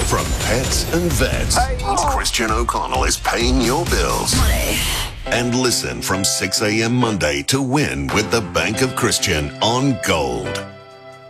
From pets and vets, Christian O'Connell is paying your bills. And listen from 6 a.m. Monday to win with the Bank of Christian on Gold.